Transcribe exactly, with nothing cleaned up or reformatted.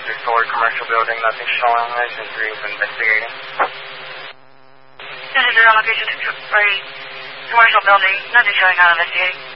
three-story commercial building, nothing showing. Agent three is investigating. Agent three on location two three, commercial building, nothing showing, not investigating.